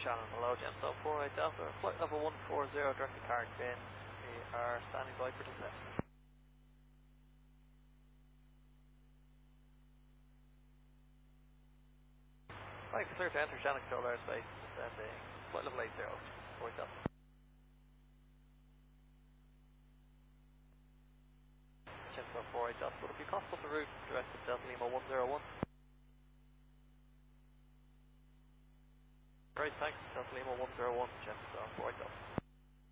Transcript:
Shannon, hello, James. So 48 Delta, flight level 140, direct to Carrick Bin. We are standing by for descent. Right, clear to enter Shannon control airspace, descending flight level 80, 48 Delta. James, so 48 Delta, would it be possible to route direct to Delta Lima 101? Great, thanks. Delta Lima 101, James, so 48 Delta.